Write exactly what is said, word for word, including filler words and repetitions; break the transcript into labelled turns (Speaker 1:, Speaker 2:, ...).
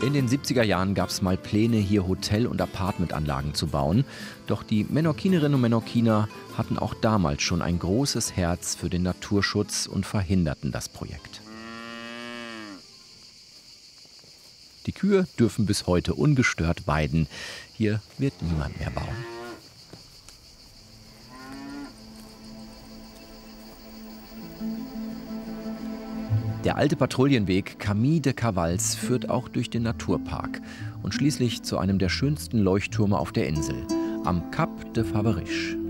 Speaker 1: In den siebziger Jahren gab es mal Pläne, hier Hotel- und Apartmentanlagen zu bauen. Doch die Menorquinerinnen und Menorquiner hatten auch damals schon ein großes Herz für den Naturschutz und verhinderten das Projekt. Die Kühe dürfen bis heute ungestört weiden. Hier wird niemand mehr bauen. Der alte Patrouillenweg Camí de Cavals führt auch durch den Naturpark und schließlich zu einem der schönsten Leuchttürme auf der Insel, am Cap de Faberiche.